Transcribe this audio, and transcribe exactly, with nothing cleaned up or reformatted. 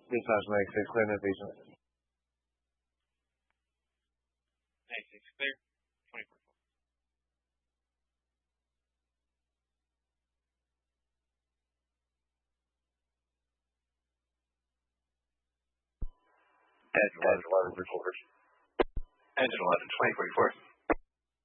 Dispatch ninety-six, clear navigation. ninety-six, clear. twenty-four. Engine eleven, recorders. Engine eleven, twenty forty-four.